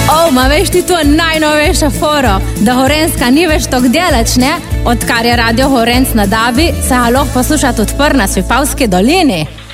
Ma veš ti to najnovejša foro, da Horenska ni več tok delač, ne? Odkar je radio Horenc na Dabi, se ga lahko poslušati odpr na Svipavski dolini.